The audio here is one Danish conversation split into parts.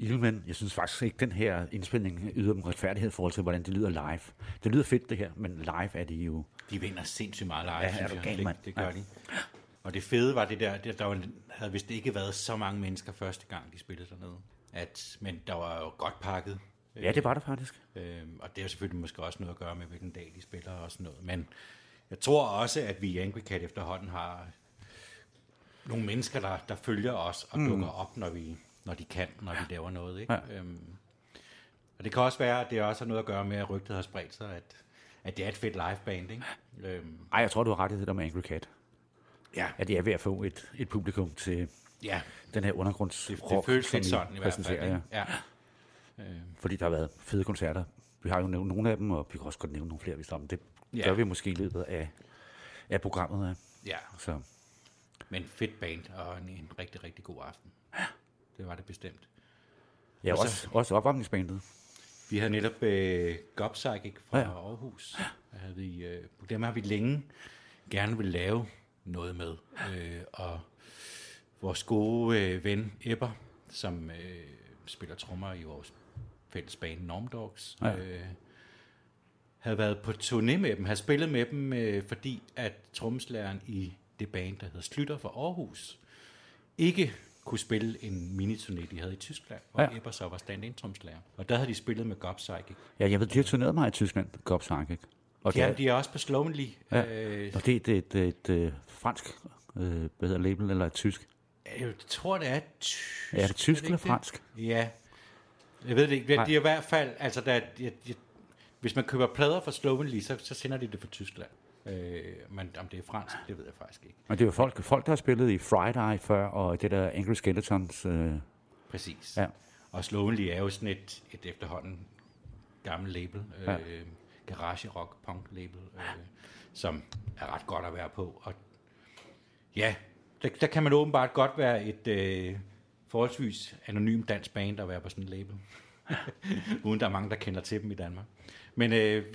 Edelman, jeg synes faktisk ikke, den her indspilning yder dem retfærdighed i forhold til, hvordan det lyder live. Det lyder fedt, det her, men live er de jo... De vinder sindssygt meget live, Ja, er du gal, mand? det gør de. Og det fede var det der havde vist ikke været så mange mennesker første gang, de spillede dernede. Men der var jo godt pakket. Ja, det var der faktisk. Og det er selvfølgelig måske også noget at gøre med, hvilken dag de spiller og sådan noget. Men jeg tror også, at vi i Angry Cat efterhånden har nogle mennesker, der følger os og dukker op, når de kan, når vi laver noget. Ikke? Ja. Og det kan også være, at det også har noget at gøre med, at rygtet har spredt sig, at det er et fedt liveband. Ikke? Ej, jeg tror, du har ret i det der med Angry Cat. Ja. At det er ved at få et publikum til den her undergrundsrock. Det føles lidt sådan i hvert fald. Ja. Fordi der har været fede koncerter. Vi har jo nævnt nogle af dem, og vi kan også godt nævne nogle flere, hvis der er. Det gør vi måske i løbet af programmet. Ja. Så. Men fedt band og en rigtig, rigtig god aften. Det var det bestemt. Ja, også opvarmningsbandet. Vi har netop Gobpsychic fra Aarhus. Dem har vi længe gerne vil lave noget med. Og vores gode ven Ebber, som spiller trommer i vores fælles band Normdogs, havde været på turné med dem, havde spillet med dem, fordi at trommeslageren i det band, der hedder Slytter fra Aarhus, ikke kunne spille en miniturné, de havde i Tyskland, hvor Ebber så var stand-in trommeslager. Og der havde de spillet med Gobpsychic. Ja, jeg ved, de har turneret mig i Tyskland, Gobpsychic. Og de er også på Slowly. Ja. Og det er et fransk label, eller et tysk? Jeg tror, det er tysk. Ja, er det tysk eller fransk? Ja. Jeg ved det ikke. De er i hvert fald, altså, hvis man køber plader fra Slowly, så sender de det fra Tyskland. Men om det er fransk, det ved jeg faktisk ikke. Men det er jo folk der har spillet i Friday før, og det der Angry Skeletons. Præcis. Ja. Og Slowly er jo sådan et efterhånden gammelt label. Garage rock punk label, som er ret godt at være på. Og ja, der kan man åbenbart godt være et forholdsvis anonym dansk band at være på sådan en label. Uden der er mange, der kender til dem i Danmark. Men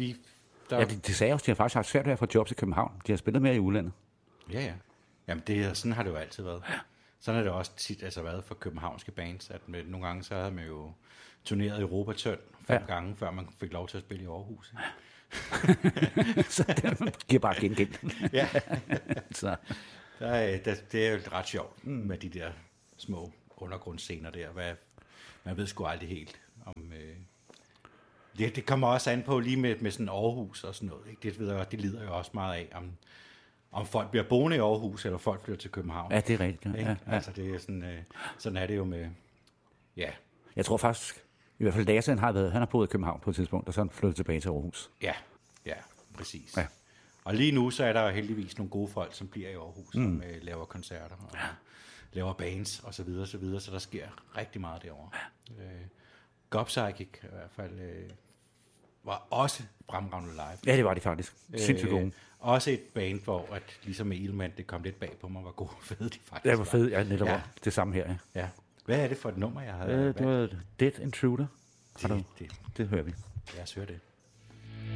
de sagde også, de har faktisk haft svært ved at få jobs i København. De har spillet mere i udlandet. Ja. Jamen, sådan har det jo altid været. Sådan har det også tit været for københavnske bands, at nogle gange så havde man jo turneret Europatørn 5 gange, før man fik lov til at spille i Aarhus. Så det giver bare gengæld. Ja. Så. Det er jo ret sjovt med de der små undergrundsscener der. Man ved sgu aldrig helt om... Det kommer også an på lige med sådan Aarhus og sådan noget. Ikke? Det ved jeg godt, det lider jo også meget af, om folk bliver boende i Aarhus, eller folk flytter til København. Ja, det er rigtigt. Ja. Altså, det er sådan er det jo med... Ja. Jeg tror faktisk, i hvert fald Lasse, han har boet i København på et tidspunkt, og så er han flyttet tilbage til Aarhus. Ja, præcis. Ja. Og lige nu, så er der heldigvis nogle gode folk, som bliver i Aarhus, som laver koncerter og laver bands og så videre, så der sker rigtig meget derovre. Gobpsychic i hvert fald var også fremragende live. Ja, det var de faktisk. Sindssygt gode. Også et band, hvor at, ligesom med Edelman, det kom lidt bag på mig, hvor gode og fede de faktisk det var fedt, ja, netop det samme her. Ja. Hvad er det for et nummer, jeg havde? Det var Dead Intruder. Det hører vi. Lad os høre det.